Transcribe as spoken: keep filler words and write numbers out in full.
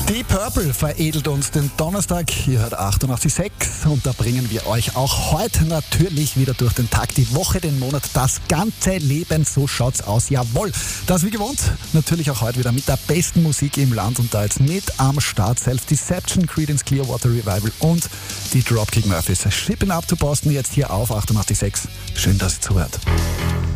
Die Purple veredelt uns den Donnerstag. Ihr hört achtundachtzig Komma sechs und da bringen wir euch auch heute natürlich wieder durch den Tag, die Woche, den Monat, das ganze Leben. So schaut's aus. Jawohl. Das wie gewohnt natürlich auch heute wieder mit der besten Musik im Land und da jetzt mit am Start Self-Deception, Creedence Clearwater Revival und die Dropkick Murphys. Shipping up to Boston jetzt hier auf achtundachtzig Komma sechs. Schön, dass ihr zuhört.